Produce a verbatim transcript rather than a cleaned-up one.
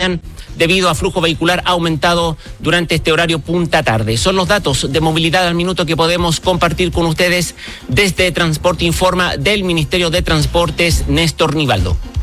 desvían debido a flujo vehicular aumentado durante este horario punta tarde. Son los datos de movilidad al minuto que podemos compartir con ustedes desde Transporte Informa del Ministerio de Transportes, Néstor Nivaldo.